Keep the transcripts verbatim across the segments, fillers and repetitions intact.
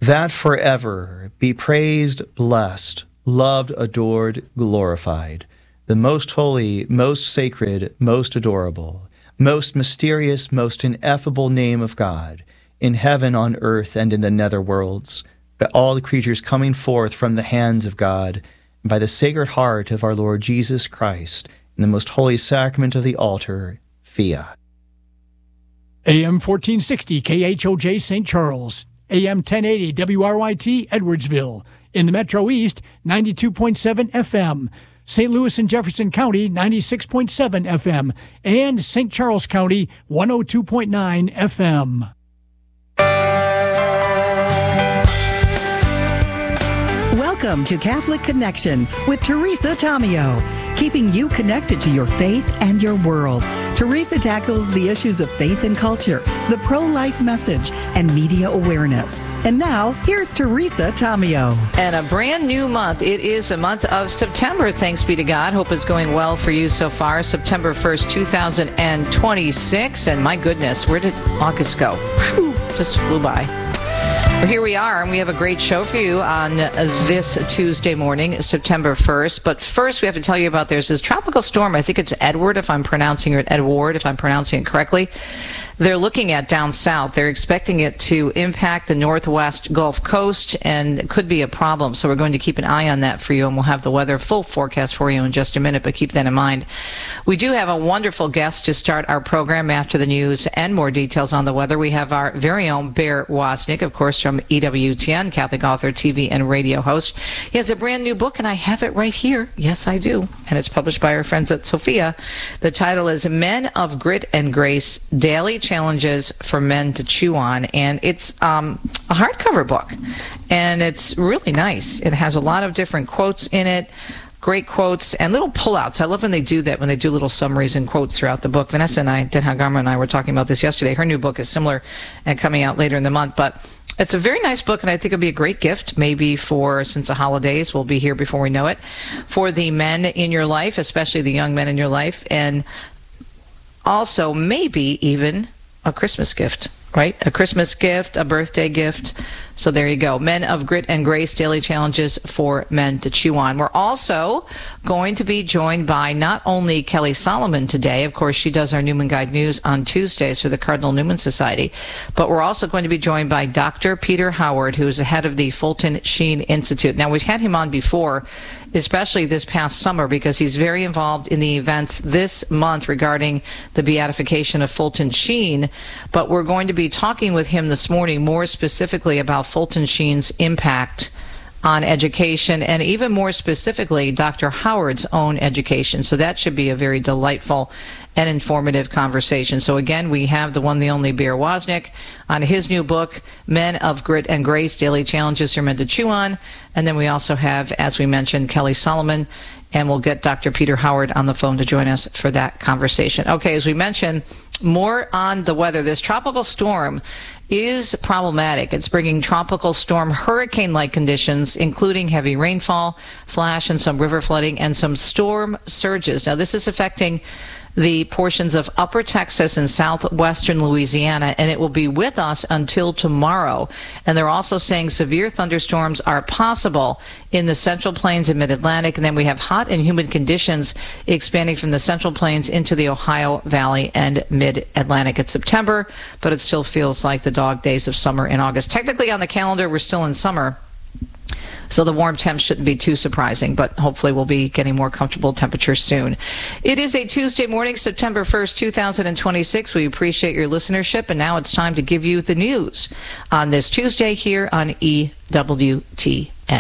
that forever be praised, blessed, loved, adored, glorified, the most holy, most sacred, most adorable, most mysterious, most ineffable name of God, in heaven, on earth, and in the nether worlds, by all the creatures coming forth from the hands of God, and by the Sacred Heart of our Lord Jesus Christ, in the most holy sacrament of the altar, fiat. A M fourteen sixty K H O J Saint Charles, A M ten eighty W R Y T Edwardsville, in the Metro East, ninety-two point seven F M, Saint Louis and Jefferson County, ninety-six point seven F M, and Saint Charles County, one oh two point nine F M. Welcome to Catholic Connection with Teresa Tomeo, keeping you connected to your faith and your world. Teresa tackles the issues of faith and culture, the pro-life message, and media awareness. And now, here's Teresa Tomeo. And a brand new month. It is a month of September, thanks be to God. Hope it's going well for you so far. September first, two thousand twenty-six. And my goodness, where did August go? Whew, just flew by. Well, here we are, and we have a great show for you on this Tuesday morning, September first. But first, we have to tell you about there's this tropical storm. I think it's Edward, if I'm pronouncing it, Edward, if I'm pronouncing it correctly. They're looking at down south. They're expecting it to impact the northwest Gulf Coast, and it could be a problem. So we're going to keep an eye on that for you, and we'll have the weather full forecast for you in just a minute, but keep that in mind. We do have a wonderful guest to start our program after the news and more details on the weather. We have our very own Bear Wozniak, of course, from E W T N, Catholic author, T V, and radio host. He has a brand new book, and I have it right here. Yes, I do. And it's published by our friends at Sophia. The title is Men of Grit and Grace, Daily Challenges for Men to Chew On, and it's um, a hardcover book, and it's really nice. It has a lot of different quotes in it, great quotes, and little pullouts. I love when they do that, when they do little summaries and quotes throughout the book. Vanessa and I, Denha Garma and I were talking about this yesterday. Her new book is similar and coming out later in the month, but it's a very nice book, and I think it'll be a great gift, maybe for, since the holidays will be here before we know it, for the men in your life, especially the young men in your life, and also maybe even a Christmas gift, right? A Christmas gift, a birthday gift. So there you go. Men of Grit and Grace, Daily Challenges for Men to Chew On. We're also going to be joined by not only Kelly Solomon today. Of course, she does our Newman Guide News on Tuesdays for the Cardinal Newman Society. But we're also going to be joined by Doctor Peter Howard, who is the head of the Fulton Sheen Institute. Now, we've had him on before, especially this past summer, because he's very involved in the events this month regarding the beatification of Fulton Sheen. But we're going to be talking with him this morning more specifically about Fulton Sheen's impact on education, and even more specifically, Doctor Howard's own education. So that should be a very delightful and informative conversation. So again, we have the one, the only Bear Wozniak on his new book, Men of Grit and Grace, Daily Challenges for Men to Chew On. And then we also have, as we mentioned, Kelly Solomon, and we'll get Doctor Peter Howard on the phone to join us for that conversation. Okay, as we mentioned, more on the weather. This tropical storm is problematic. It's bringing tropical storm hurricane-like conditions, including heavy rainfall, flash, and some river flooding, and some storm surges. Now, this is affecting the portions of upper Texas and southwestern Louisiana, and it will be with us until tomorrow. And they're also saying severe thunderstorms are possible in the Central Plains and Mid-Atlantic, and then we have hot and humid conditions expanding from the Central Plains into the Ohio Valley and Mid-Atlantic. It's September, but it still feels like the dog days of summer in August. Technically on the calendar, we're still in summer, so the warm temps shouldn't be too surprising, but hopefully we'll be getting more comfortable temperatures soon. It is a Tuesday morning, September first, two thousand twenty-six. We appreciate your listenership, and now it's time to give you the news on this Tuesday here on E W T N.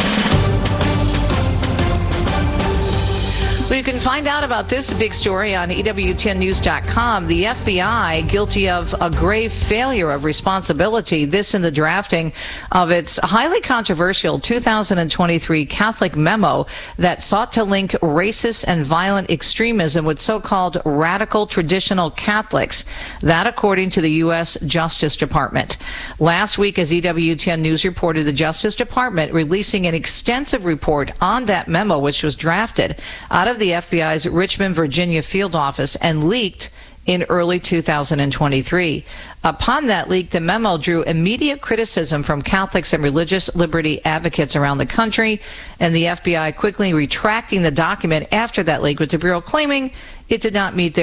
Well, you can find out about this big story on E W T N news dot com. The F B I guilty of a grave failure of responsibility. This in the drafting of its highly controversial two thousand twenty-three Catholic memo that sought to link racist and violent extremism with so-called radical traditional Catholics. That according to the U S Justice Department. Last week, as E W T N News reported, the Justice Department releasing an extensive report on that memo, which was drafted out of the F B I's Richmond, Virginia field office and leaked in early two thousand twenty-three. Upon that leak, the memo drew immediate criticism from Catholics and religious liberty advocates around the country, and the F B I quickly retracting the document after that leak, with the Bureau claiming it did not meet their